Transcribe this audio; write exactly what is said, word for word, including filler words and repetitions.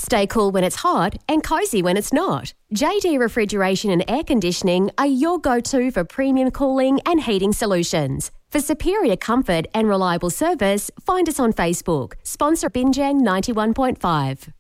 Stay cool when it's hot and cosy when it's not. J D Refrigeration and Air Conditioning are your go-to for premium cooling and heating solutions. For superior comfort and reliable service, find us on Facebook. Sponsor Binjang ninety-one point five.